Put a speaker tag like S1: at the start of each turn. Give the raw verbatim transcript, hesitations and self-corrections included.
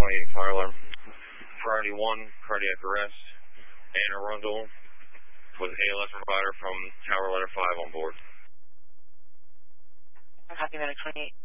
S1: twenty-eight fire alarm. Priority one, cardiac arrest. Anne Arundel with A L S provider from Tower Letter five on board.
S2: Copy, Medic twenty-eight.